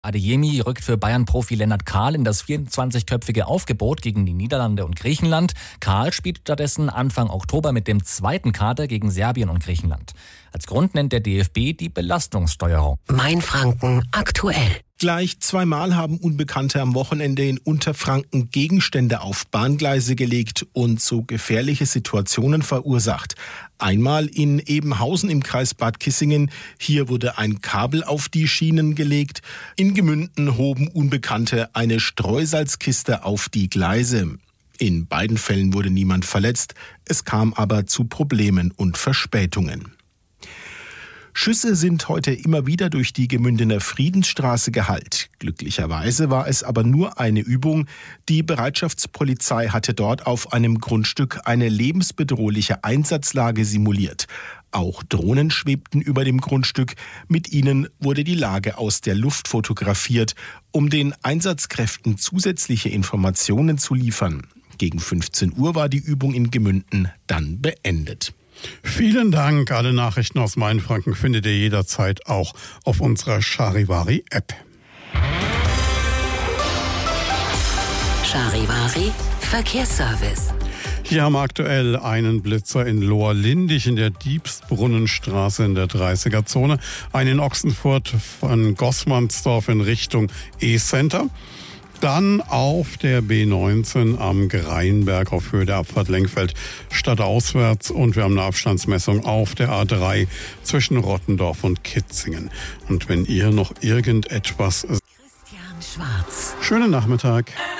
Adeyemi rückt für Bayern-Profi Lennart Kahl in das 24-köpfige Aufgebot gegen die Niederlande und Griechenland. Kahl spielt stattdessen Anfang Oktober mit dem zweiten Kader gegen Serbien und Griechenland. Als Grund nennt der DFB die Belastungssteuerung. Mainfranken aktuell. Gleich zweimal haben Unbekannte am Wochenende in Unterfranken Gegenstände auf Bahngleise gelegt und so gefährliche Situationen verursacht. Einmal in Ebenhausen im Kreis Bad Kissingen. Hier wurde ein Kabel auf die Schienen gelegt. In Gemünden hoben Unbekannte eine Streusalzkiste auf die Gleise. In beiden Fällen wurde niemand verletzt. Es kam aber zu Problemen und Verspätungen. Schüsse sind heute immer wieder durch die Gemündener Friedensstraße gehallt. Glücklicherweise war es aber nur eine Übung. Die Bereitschaftspolizei hatte dort auf einem Grundstück eine lebensbedrohliche Einsatzlage simuliert. Auch Drohnen schwebten über dem Grundstück. Mit ihnen wurde die Lage aus der Luft fotografiert, um den Einsatzkräften zusätzliche Informationen zu liefern. Gegen 15 Uhr war die Übung in Gemünden dann beendet. Vielen Dank. Alle Nachrichten aus Mainfranken findet ihr jederzeit auch auf unserer Charivari-App. Charivari Verkehrsservice. Hier haben wir aktuell einen Blitzer in Lohr-Lindig in der Diebsbrunnenstraße in der 30er-Zone. Einen in Ochsenfurt von Gossmannsdorf in Richtung E-Center. Dann auf der B19 am Greinberg auf Höhe der Abfahrt Lenkfeld stadtauswärts und wir haben eine Abstandsmessung auf der A3 zwischen Rottendorf und Kitzingen. Und wenn ihr noch irgendetwas... Christian Schwarz. Schönen Nachmittag.